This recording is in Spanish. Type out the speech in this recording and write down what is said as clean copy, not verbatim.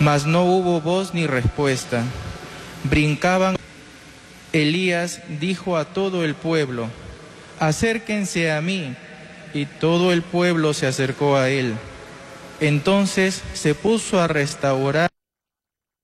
Mas no hubo voz ni respuesta. Brincaban. Elías dijo a todo el pueblo: acérquense a mí. Y todo el pueblo se acercó a él. Entonces se puso a restaurar